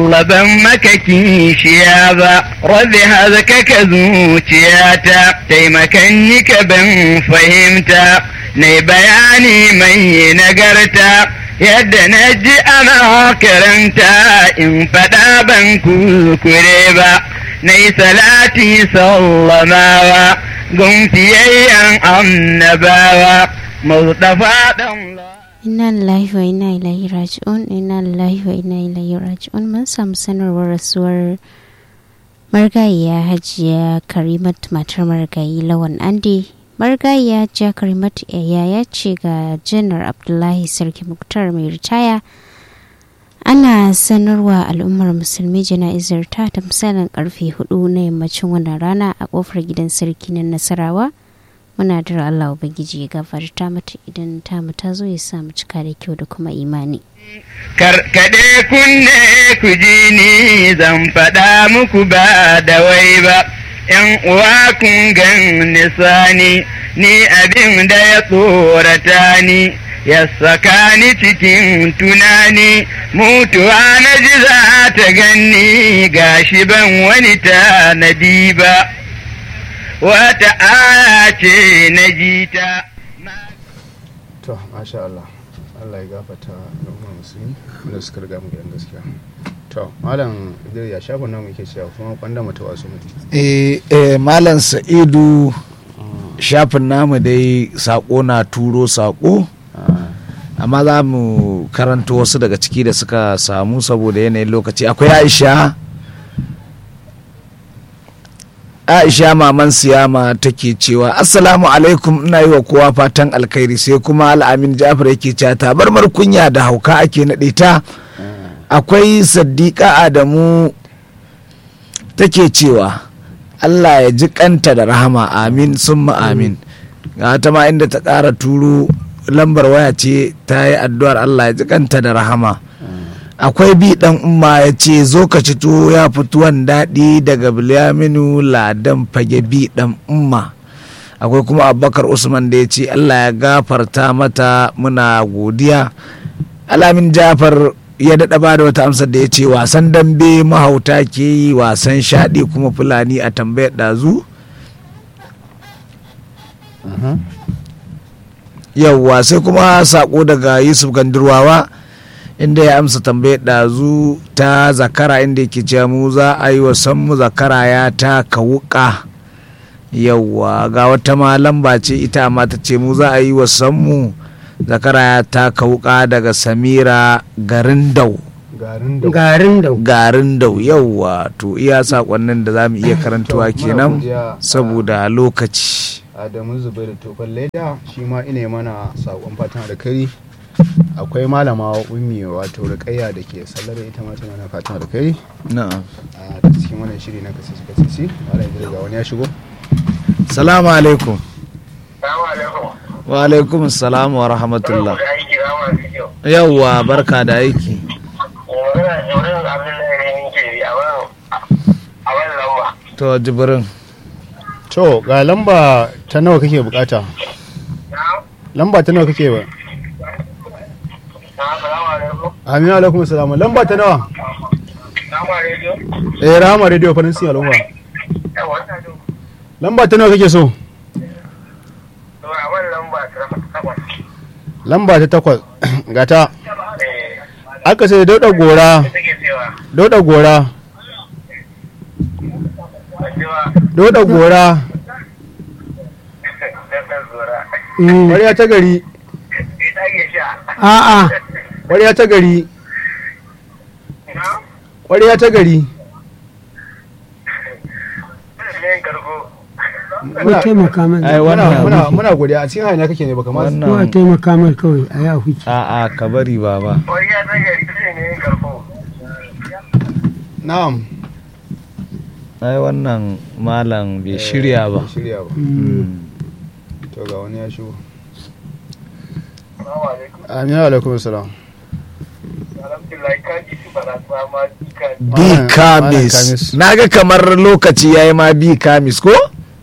laban maka kishiya ba, rabbi hazaka zuciyata, taimakan ni ka ban fahimta, na bayani mai nagarta, yadda na ji ana karanta in faɗa ban kuskure ba, na yi salati sallamawa, gunfiyayyen annabawa, Mustafa ɗan Inna lillahi wa inna ilaihi raji'un. Inna lillahi wa inna ilaihi raji'un. Mun samu sanarwar rasuwar margayiya Hajiya Karimat, matar margayi Lawan Ande. Margayiya Hajiya Karimat yaya ce ga Janar Abdullahi Sarki Muktar mai ritaya. Ana sanarwa al'ummar musulmi jana'izar ta da misalin karfe 4 na yammacin wannan rana a kofar gidan sarki na Nasarawa. Muna da Allah Ubangiji ya gafarta mata idan ta ta zo ya samu cika da kyau da kuma imani. Karkaɗe kunne ku ji ni zan faɗa muku ba da wai ba, ‘yan uwa kun gan nisani, ni abin da ya tsorata ni, ya saka ni cikin tunani, mutuwa na ji za ta ganni gashi ban wani tanadi ba. Wata aya ce na ji ta. To, masha Allah, Allah ya gafata al'ummar musulmi wanda suka riga mu gidan gaskiya. To, Malam Idris ya shafa namu yake cewa kuma kwanda mata wasu mutu. Malam Sa'idu shafin namu dai sako na turo sako. Amma za mu karanto wasu daga ciki da suka samu saboda yanayin lokaci. Akwai Aisha maman Siyama take cewa assalamu alaikum, ina yi wa kowa fatan alkhairi, sai kuma Al'amin Jafar yake cewa tabarmar kunya da hauka ake naɗe ta. Akwai Saddiqa Adamu take cewa Allah ya ji kanta da rahama, amin summa amin. Ga ta ma inda ta ƙara turo lambar waya ce ta yi addu'ar Allah ya ji kanta da rahama. Akwai bi dan umma ya ce zo ka ci tuwo ya fituwan daɗi daga Bilyaminu Ladan Fage bi dan umma. Akwai kuma Abubakar Usman da ya ce Allah ya gafarta mata, muna godiya. Alamin Jafar ya daɗa ba da wata amsar da ya ce wasan dambe mahauta ke yi, wasan shaɗi kuma Fulani a tambayar ɗazu. Yawwa sai kuma saƙo daga Yusuf Gandurwawa inda ya amsa tambayar ɗazu ta zakara, inda yake cewa mu za a yi wa sanmu zakara ya taka wuka. Yawwa ga wata ma lamba ce ita amma ta ce mu za a yi wa sanmu zakara ya taka wuka daga Samira garin dau. Yawwa to iya sakonnin da za mu iya karantawa kenan saboda lokaci. Adamu Zubairu Tofan Leda shi ma ina mana sakon fatan da kari. Akwai malama ummi wato Rukayya da ke sallar ita ma tana fatan da kai. Na'am. A cikin wannan shiri na kasisi Malam Idris ga wani ya shigo. Salamu alaikum. Salamu alaikum. Wa alaikum salam wa rahmatullah. Yawwa barka da aiki. To Jibrin. To ga lamba ta nawa kake bukata? Lamba ta nawa kake ba? Aminu alaikum salamu. Lamba ta nawa? Rahama Radio Faransi al'umma. Lamba ta nawa kake so? Lamba ta 8 gata. Aka sai dauda gora. Ƙwarya ta gari. A'a. Ƙwarya ta gari. Ƙwarya ta gari. Muna godiya a cikin hanya kake ne baka masu. Ko a taimaka mai kawai a ya huki. A'a ka bari baba. Ƙwarya ta gari ne karko. Na'am. Ai wannan malam bai shirya ba. To ga wani ya shigo. Aminu alaikum salam. Bi kamis. Naga kamar lokaci yayi ma bi kamis ko?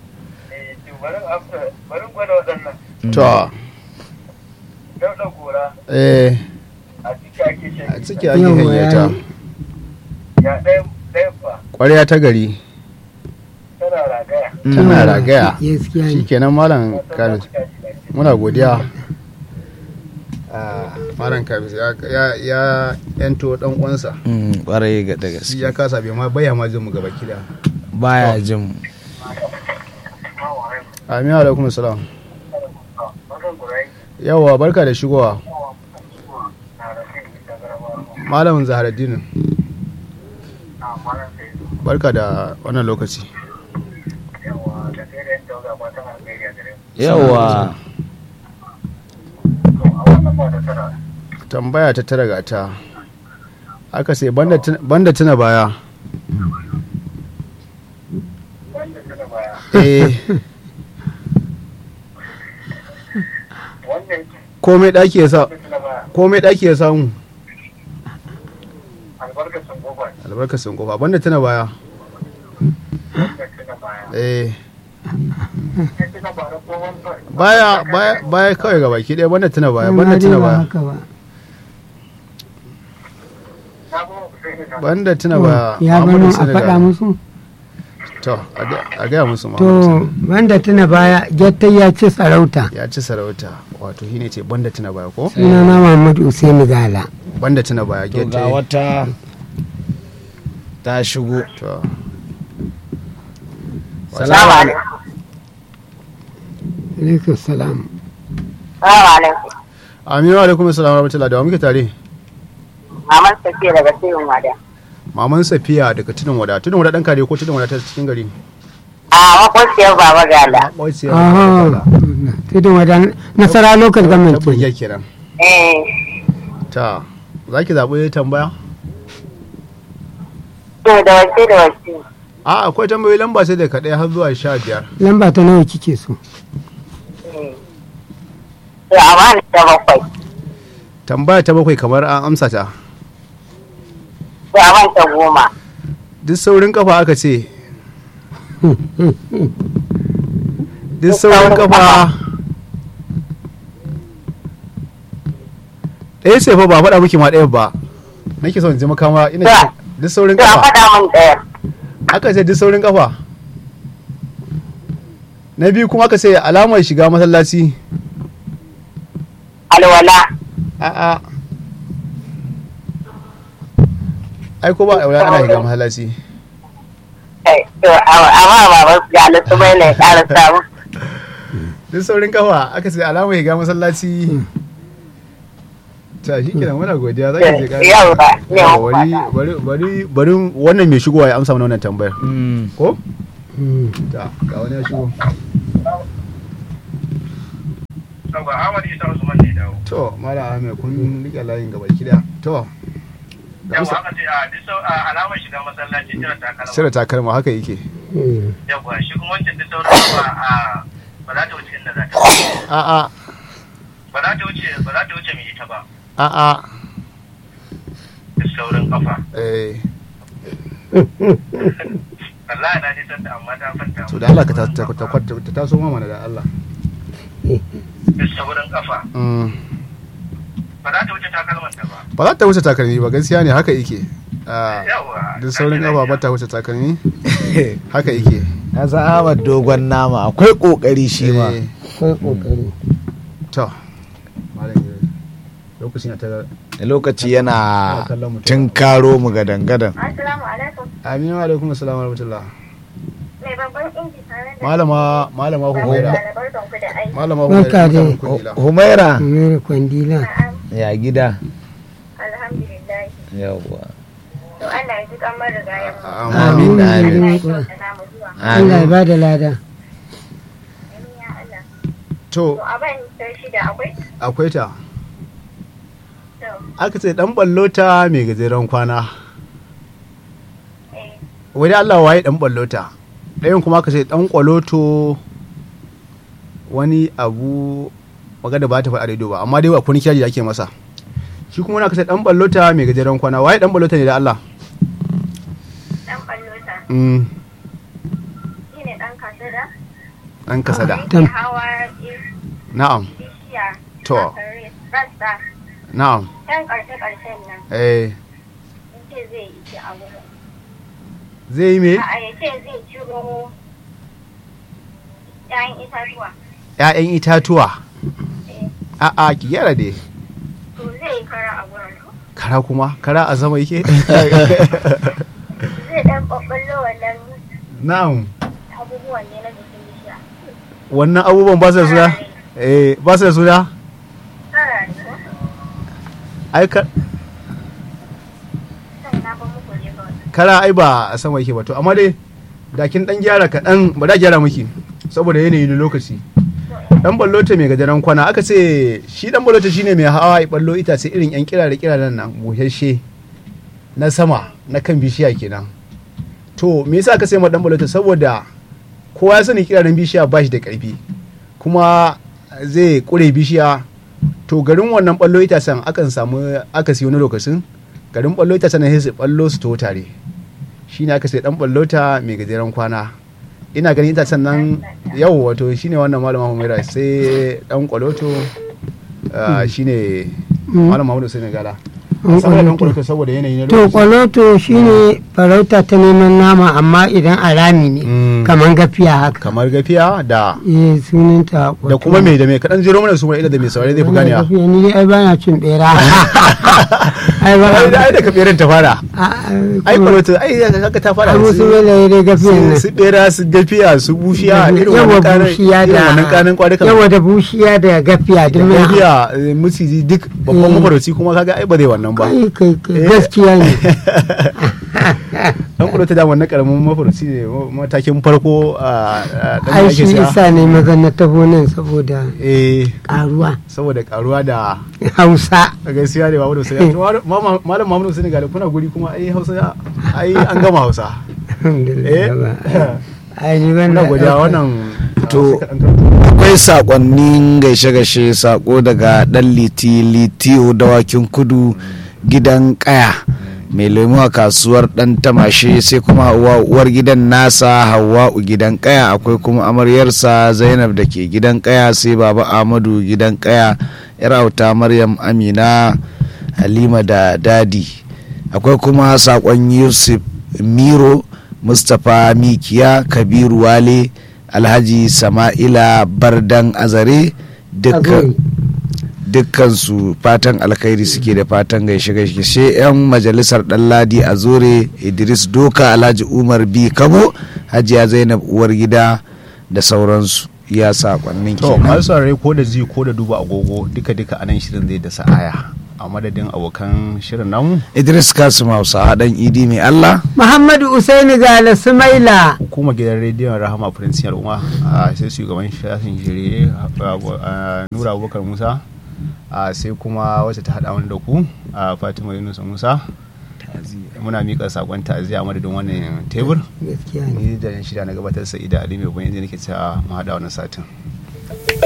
Bari gwada waɗannan. To. Dauda gora. A ciki ake hanyata. Ya ɗaya fa. ƙwarya ta gari Tana ragaya. tana ragaya. Gaskiya ne. Shikenan malam Kamis, muna godiya. Malam Kamis ya yanto dan uwansa. kwarai ga da Shi gaske ya kasa bai ma baya ma jin mu gaba kida. baya jin Amin alaikum salam. Makan kurai. Yawa barka da shigowa. Malam Zaharaddin, Malam sai barka da wannan lokaci. yawa da sai da yadda ga matan alheri a gare mu. yawa To a wannan ba da tara. Tambaya ta tara ga ta. Aka ce banda tuna baya. Wanda tana baya. Eh, Wannan komai daki ya sa tana baya. komai daki ya samu Albarkacin gobar. albarkacin kofa banda tuna baya. Wanda tana baya. Eh, Sai tana bara ko wanda. baya kawai ga baki ɗaya banda tuna baya Amma banda dai tuna ba baya haka ba. Na ba ku sai da banda tuna baya. Ya gano Muhammadu a Senegal. faɗa musu. To a gaya musu To Muhammadu wanda tuna baya Gyattai ya ci sarauta. ya ci sarauta wato shine ce banda tuna baya ko Sunana Muhammadu Usaini Gala. banda tuna baya to ga gete. wata ta shigo To salamu alaikum Alaikum salam. Salamu alaikum. Aminu alaikum assalam wa rahmatullahi da wa muke tare. Maman Safiya daga Tudun Wada. Maman Safiya daga Tudun Wada. Tudun Wada dan kare ko Tudun Wada ta cikin gari? A makwabciyar Baba Gala. Makwabciyar Aha. Tudun wadan Nasara local government ta burge ke. kenan. Eh, Ta zaki zaɓi tambaya? to da wace da wace. A akwai tambayoyi lamba sai da kaɗai har zuwa 15. Lamba ta nawa kike so? To a bani ta bakwai. Tambaya ta bakwai kamar an amsa ta. To a bani ta goma. Duk saurin kafa aka ce. Duk saurin kafa. Ɗaya sai fa ba faɗa miki ma ɗaya ba. Nake son ji makama ina ce duk saurin To a kafa. faɗa min ɗaya. Aka ce duk saurin kafa. Na biyu kuma aka ce alamar shiga masallaci. Alwala. A'a. Ai ko ba aure ana shiga masallaci. To a ba Baba Gala su bai na ƙara samu. Duk saurin kafa aka ce alamar shiga masallaci. Ta shi kenan muna godiya za ki je ƙara. Yawwa, Yawa, yawwa. bari wannan mai shigowa ya amsa mana wannan tambayar. Mm. Ko? Hmm. Ta ga wani ya shigo. Saboda Ahmad Isa Usman ne dawo. To, Malam Ahmed kun rike layin gaba kida. To, Yawa aka ce a duk alamar shiga masallaci jira takalma. sira takalma haka yake. Hmm. Yawa shi kuma wancan duk sauran ba za ta wuce inda za ta. A'a, Ba za ta wuce mai ita ba. a'a. Duk saurin kafa. Eh, Allah na ji santa amma ta fanta. to da Allah ka ta taso ma mana da Allah. Duk saurin kafa. Mm. Ba za ta wuce takalmanta ba. Ba za ta wuce takalmi ba gaskiya ne haka yake. Yawa. Duk saurin kafa ba ta wuce takalmi haka yake. ya san Ahmad dogon nama akwai kokari shi ma Eh, Akwai kokari. to, Malam Idris, lokacin ya ta lokaci yana tunkaro mu gadan-gadan Assalamu alaikum. Aminu alaikum assalam wa rahmatullah. Mai babban inji tare da Malama Humaira. barkan ku da aiki. Malama Barka Humaira. dai. Kudila. Humaira Mere kwandila. Na'am, ya gida alhamdulillah. yawwa To Allah ya ji kamar rigayen mu. Amin, amin. Allah ya kyautata mu zuwa. Allah ya ba da lada. Amin ya Allah. To, To a ban sai shida akwai? akwai ta. To, Aka ce dan ballota mai gajeren kwana. eh, Wani Allah waye dan ballota. Ɗayan kuma aka ce dan kwaloto wani abu magana ba ta faɗa daidai ba amma dai akwai wani kyaji da ake masa. Shi kuma wani aka ce dan ballota mai gajeren kwana waye dan ballota ne da Allah. dan ballota. Mm, Shi ne dan kasada. dan kasada. Yake hawa Na'am. bishiya. To. Kare, rassa. Na'am. Ɗan ƙarshe-ƙarshen nan. Eh, In ce zai yi shi a wurin. zai yi me a ya ce zai ciro 'ya'yan itatuwa. 'ya'yan itatuwa a'a ki gyara dai To zai yi kara a wurin. kara kuma kara a sama yake Zai ɗan ɓaɓɓallo wannan na'am abubuwan ne na jikin bishiya. wannan abubuwan ba su da suna ba su da suna Kara ne. ai ka Sai na ba muku ne kawai. kara ai ba a sama yake ba to amma dai da kin dan gyara kaɗan ba da gyara miki saboda yanayi na lokaci dan ballota mai gajeren kwana aka ce shi dan ballota shine mai hawa ya ballo itace irin yan kirare nan bushashe na sama na kan bishiya kenan to me yasa aka sai ma dan ballota saboda kowa ya sani kiraren bishiya ba shi da karfi kuma zai kure bishiya to garin wannan ballo itacen akan samu akasi wani lokacin garin ballo itacen sai su ballo su to tare shine aka sai dan ballota mai gajeren kwana ina ganin itacen nan yau wato shine wannan malama Humaira sai dan kwaloto shine malama Humaira sai gala saboda dan kwaloto saboda yanayi na to kwaloto shine farauta ta neman nama amma idan a rami ne kamar gafiya haka kamar gafiya da sunanta da kuma me da me kadan jiro mana su mai da mai saurare zai fi ganewa ni ai bana cin bera ai da ka beran ta fara ai kwaloto ai haka ta fara su mele da gafiya ne su bera su gafiya su bushiya irin wannan kanin kwadukan yawa da bushiya da gafiya da gafiya musiji duk babban mafarauci kuma kaga ai ba zai wannan ba kai gaskiya ne dan kwaloto da wannan karamin mafarauci ne matakin farko ai shi isa ne mazan na taho nan saboda karuwa saboda karuwa da hausa gaskiya ne babu da sai malam Muhammadu Senegal kuna guri kuma ai hausa ai an gama hausa ai ni wannan to akwai sakonnin gaishe-gaishe sako daga dan litiyo dawakin kudu gidan kaya mai lemu a kasuwar dan tamashe sai kuma uwar gidan nasa hawa'u gidan kaya akwai kuma amaryarsa zainab da ke gidan kaya sai baba ahmadu gidan kaya yar auta maryam amina halima da dadi akwai kuma sakon yusuf miro mustapha mikiya kabiru wale alhaji sama'ila bardan azare dukkan su fatan alkhairi suke da fatan gaishe sai yan majalisar ɗanladi a zore idris doka alhaji umar b kabo hajiya zainab uwar gida da sauransu ya sakonnin kenan to masu saurare ko da ji ko da duba agogo duka anan shirin zai da sa'aya a madadin abokan shirin namu idris kasim hausa dan idi mai allah muhammadu usaini gala sumaila hukumar gidan rediyon rahama prince al'umma sai shugaban shafin shirye nura abubakar musa sai kuma wacce ta haɗa wani da ku fatima yunus musa muna miƙa sakon ta'aziyya a madadin wannan tebur ni da shida na gabatar sa'ida ali mai bayan nake cewa mu haɗa wannan satin